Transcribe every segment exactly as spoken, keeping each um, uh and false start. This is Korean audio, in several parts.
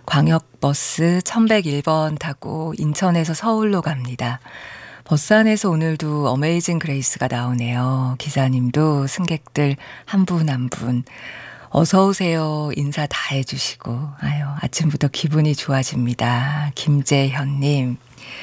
광역버스 천백일 번 타고 인천에서 서울로 갑니다. 버스 안에서 오늘도 어메이징 그레이스가 나오네요. 기사님도 승객들 한 분 한 분 어서 오세요 인사 다 해주시고 아유 아침부터 기분이 좋아집니다. 김재현님.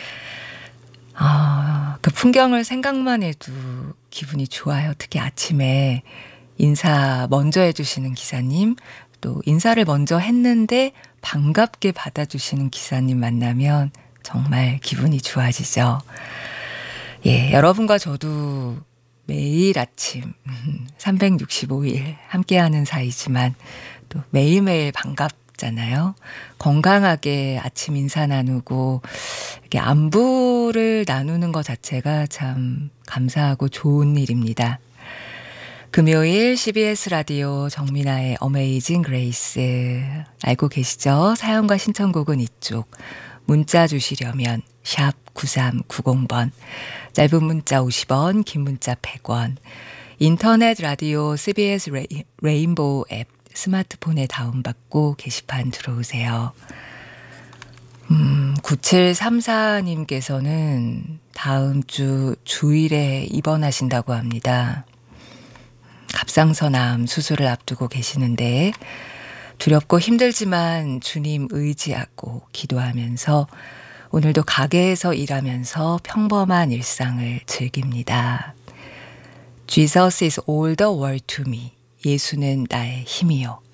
아, 그 풍경을 생각만 해도 기분이 좋아요. 특히 아침에 인사 먼저 해주시는 기사님, 또 인사를 먼저 했는데 반갑게 받아주시는 기사님 만나면 정말 기분이 좋아지죠. 예, 여러분과 저도 매일 아침 삼백육십오 일 함께하는 사이지만 또 매일매일 반갑잖아요. 건강하게 아침 인사 나누고 이렇게 안부를 나누는 것 자체가 참 감사하고 좋은 일입니다. 금요일 씨비에스 라디오 정민아의 어메이징 그레이스 알고 계시죠? 사연과 신청곡은 이쪽. 문자 주시려면 샵 구삼구공 번, 짧은 문자 오십 원, 긴 문자 백 원, 인터넷 라디오 씨비에스 레이, 레인보우 앱 스마트폰에 다운받고 게시판 들어오세요. 음, 구칠삼사 님께서는 다음 주 주일에 입원하신다고 합니다. 갑상선암 수술을 앞두고 계시는데 두렵고 힘들지만 주님 의지하고 기도하면서 오늘도 가게에서 일하면서 평범한 일상을 즐깁니다. Jesus is all the world to me. 예수는 나의 힘이요.